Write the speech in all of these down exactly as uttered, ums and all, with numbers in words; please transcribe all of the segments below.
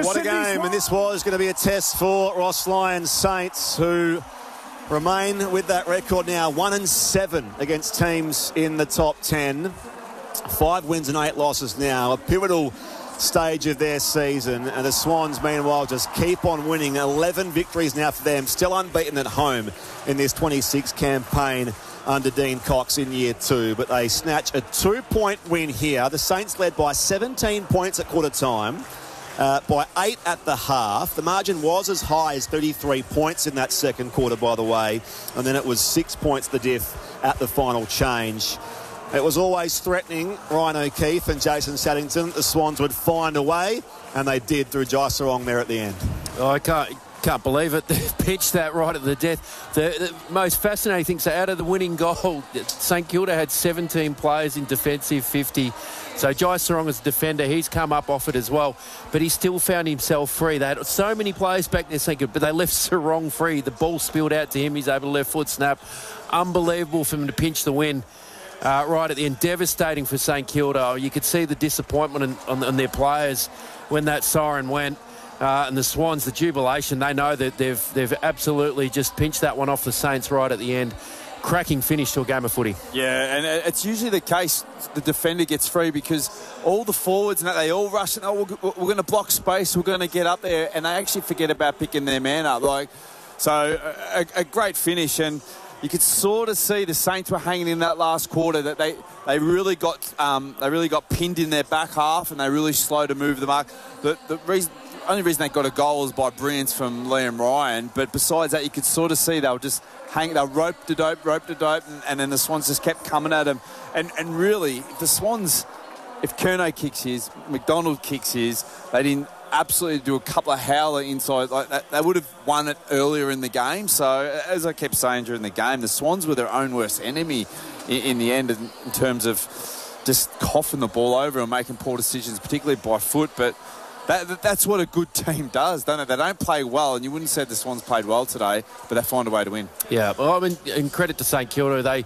What a game, and this was going to be a test for Ross Lyon's Saints, who remain with that record now, one and seven against teams in the top ten. Five wins and eight losses now, a pivotal stage of their season, and the Swans meanwhile just keep on winning. eleven victories now for them, still unbeaten at home in this twenty-six campaign under Dean Cox in year two, but they snatch a two-point win here. The Saints led by seventeen points at quarter time, uh, by eight at the half. The margin was as high as thirty-three points in that second quarter, by the way, and then it was six points the diff at the final change. It was always threatening Ryan O'Keefe and Jason Saddington. The Swans would find a way, and they did through Jai Sarong there at the end. Oh, I can't... Can't believe it. They pitched that right at the death. The, the most fascinating thing, so out of the winning goal, St Kilda had seventeen players in defensive fifty. So Jai Sarong as a defender, he's come up off it as well. But he still found himself free. They had so many players back there, St Kilda, but they left Sarong free. The ball spilled out to him. He's able to left foot snap. Unbelievable for him to pinch the win. Uh, right at the end, devastating for St Kilda. You could see the disappointment in, on, on their players when that siren went. Uh, and the Swans, the jubilation, they know that they've they've absolutely just pinched that one off the Saints right at the end. Cracking finish to a game of footy. Yeah, and it's usually the case the defender gets free because all the forwards, and that they all rush and, oh, we're, we're going to block space, we're going to get up there, and they actually forget about picking their man up. Like, so a, a great finish, and you could sort of see the Saints were hanging in that last quarter, that they, they really got um, they really got pinned in their back half, and they really slowed to move the mark. The, the reason... only reason they got a goal was by brilliance from Liam Ryan, but besides that, you could sort of see they were just hanging, they were rope to dope, rope to dope, and, and then the Swans just kept coming at them. And and really, if the Swans, if Curnow kicks his, McDonald kicks his, they didn't absolutely do a couple of howler inside, like that, they would have won it earlier in the game. So, as I kept saying during the game, the Swans were their own worst enemy in, in the end, in, in terms of just coughing the ball over and making poor decisions, particularly by foot, but That, that's what a good team does, don't it? They don't play well, and you wouldn't say the Swans played well today, but they find a way to win. Yeah, well, I mean, in credit to St Kilda, they,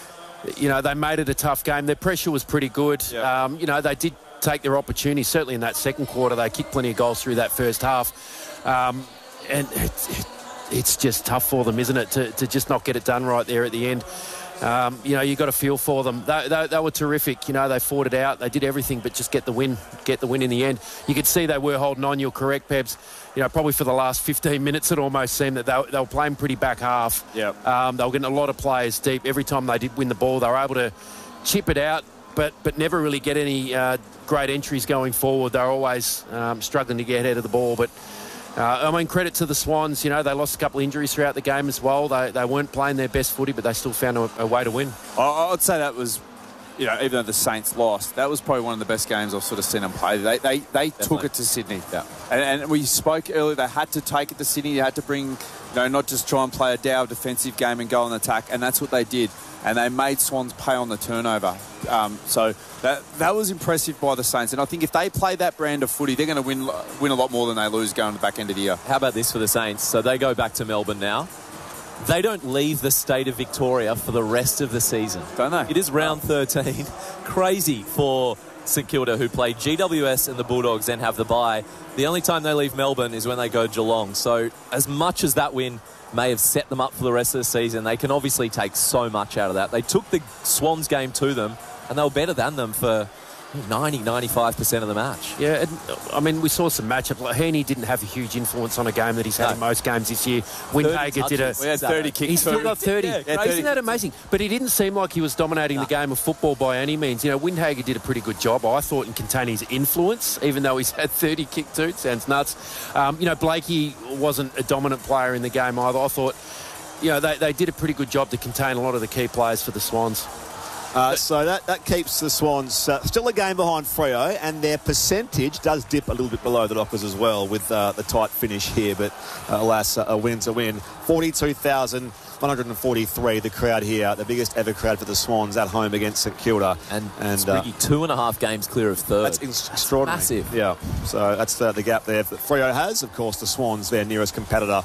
you know, they made it a tough game. Their pressure was pretty good. Yep. Um, you know, they did take their opportunity, certainly in that second quarter. They kicked plenty of goals through that first half. Um, and it, it, it's just tough for them, isn't it, to, to just not get it done right there at the end. Um, you know, you got a feel for them. They, they, they were terrific. You know, they fought it out. They did everything but just get the win, get the win in the end. You could see they were holding on. You're correct, Pebs. You know, probably for the last fifteen minutes, it almost seemed that they, they were playing pretty back half. Yep. Um, they were getting a lot of players deep. Every time they did win the ball, they were able to chip it out, but but never really get any uh, great entries going forward. They were always um, struggling to get ahead of the ball, but... Uh, I mean, credit to the Swans. You know, they lost a couple of injuries throughout the game as well. They they weren't playing their best footy, but they still found a, a way to win. I'd say that was, you know, even though the Saints lost, that was probably one of the best games I've sort of seen them play. They they, they took it to Sydney. Yeah. And, and we spoke earlier, they had to take it to Sydney. They had to bring, you know, not just try and play a dour defensive game and go on attack, and that's what they did. And they made Swans pay on the turnover. Um, so that that was impressive by the Saints. And I think if they play that brand of footy, they're going to win win a lot more than they lose going to the back end of the year. How about this for the Saints? So they go back to Melbourne now. They don't leave the state of Victoria for the rest of the season. Don't they? It is round thirteen. Crazy for St Kilda, who play G W S and the Bulldogs and have the bye. The only time they leave Melbourne is when they go Geelong. So as much as that win may have set them up for the rest of the season, they can obviously take so much out of that. They took the Swans game to them, and they were better than them for ninety, ninety-five percent of the match. Yeah, and, I mean, we saw some matchup. Like, Heaney didn't have a huge influence on a game that he's had No. in most games this year. Windhager did a... We had thirty kicks. He's still got thirty. Yeah, yeah, Isn't that amazing? But he didn't seem like he was dominating No. the game of football by any means. You know, Windhager did a pretty good job, I thought, in containing his influence, even though he's had thirty kick too. It sounds nuts. Um, you know, Blakey wasn't a dominant player in the game either. I thought, you know, they, they did a pretty good job to contain a lot of the key players for the Swans. Uh, so that, that keeps the Swans uh, still a game behind Freo, and their percentage does dip a little bit below the Dockers as well with uh, the tight finish here, but uh, alas, a win's a win. forty-two thousand one hundred forty-three, the crowd here, the biggest ever crowd for the Swans at home against St Kilda. And, and Spriggy, uh, two and a half games clear of third. That's ex- extraordinary. Massive. Yeah, so that's the, the gap there that Freo has. Of course, the Swans, their nearest competitor,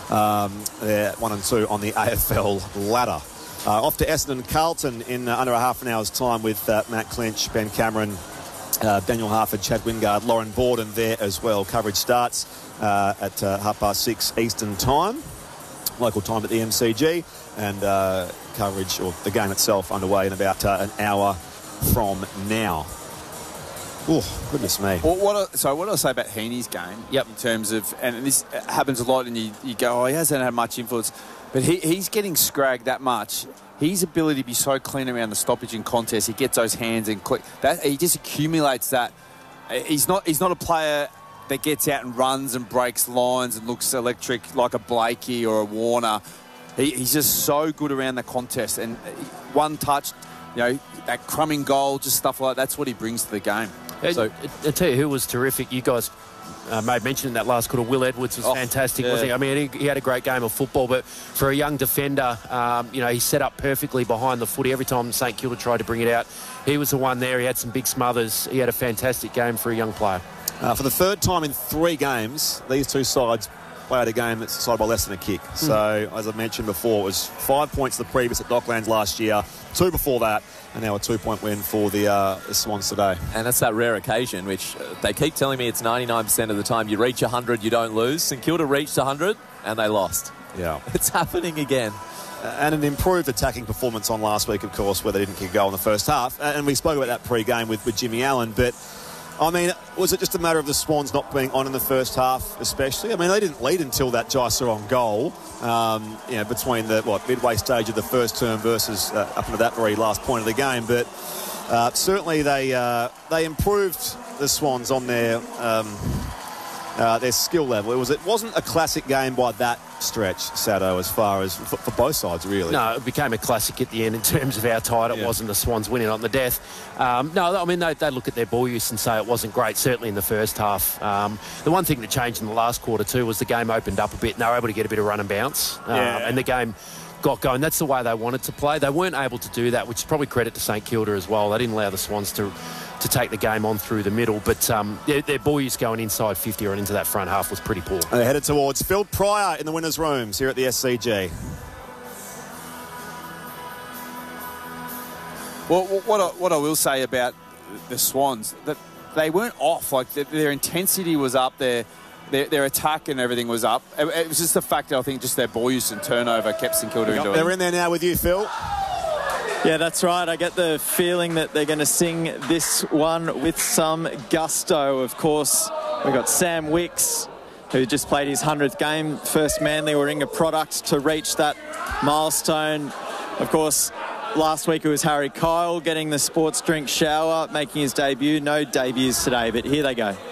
um, they're one and two on the A F L ladder. Uh, off to Essendon Carlton in uh, under a half an hour's time with uh, Matt Clinch, Ben Cameron Uh, Daniel Harford, Chad Wingard, Lauren Borden there as well. Coverage starts uh, at uh, half past six Eastern time, local time at the M C G, and uh, coverage, or the game itself, underway in about uh, an hour from now. Oh, goodness me. Well, what I, so what do I say about Heaney's game? Yep. In terms of, and this happens a lot, and you, you go, oh, he hasn't had much influence. But he, he's getting scragged that much. His ability to be so clean around the stoppage and contest, he gets those hands and click. That, he just accumulates that. He's not, he's not a player that gets out and runs and breaks lines and looks electric like a Blakey or a Warner. He, he's just so good around the contest. And one touch, you know, that crumbing goal, just stuff like that, that's what he brings to the game. And So, I'll tell you who was terrific. You guys uh, made mention in that last quarter. Will Edwards was Oh, fantastic, yeah. wasn't he? I mean, he, he had a great game of football, but for a young defender, um, you know, he set up perfectly behind the footy. Every time St Kilda tried to bring it out, he was the one there. He had some big smothers. He had a fantastic game for a young player. Uh, for the third time in three games, these two sides played a game that's decided by less than a kick. Mm. So, as I mentioned before, it was five points the previous at Docklands last year, two before that, and now a two-point win for the, uh, the Swans today. And that's that rare occasion, which uh, they keep telling me it's ninety-nine percent of the time. You reach one hundred, you don't lose. St Kilda reached one hundred, and they lost. Yeah. It's happening again. Uh, and an improved attacking performance on last week, of course, where they didn't kick a goal in the first half. Uh, and we spoke about that pre-game with, with Jimmy Allen, but I mean, was it just a matter of the Swans not being on in the first half, especially? I mean, they didn't lead until that Jai Sarong goal, um, you know, between the what midway stage of the first term versus uh, up into that very last point of the game. But uh, certainly they uh, they improved the Swans on their um, uh, their skill level. It was it wasn't a classic game by that stretch, Sado, as far as for, for both sides, really. No, it became a classic at the end in terms of how tight it Yeah. was and the Swans winning on the death. Um, no, I mean, they, they look at their ball use and say it wasn't great, certainly in the first half. Um, the one thing that changed in the last quarter too was the game opened up a bit and they were able to get a bit of run and bounce. Um, Yeah. And the game got going. That's the way they wanted to play. They weren't able to do that, which is probably credit to St Kilda as well. They didn't allow the Swans to to take the game on through the middle, but um, their, their ball use going inside fifty or into that front half was pretty poor. They're headed towards Phil Pryor in the winners' rooms here at the S C G. Well, what I, what I will say about the Swans, that they weren't off. Like their, their intensity was up, their, their their attack and everything was up. It, it was just the fact that I think just their ball use and turnover kept St Kilda into it. They're in there now with you, Phil. Yeah, that's right. I get the feeling that they're going to sing this one with some gusto. Of course, we've got Sam Wicks, who just played his hundredth game. First Manly Warringah product to reach that milestone. Of course, last week it was Harry Kyle getting the sports drink shower, making his debut. No debuts today, but here they go.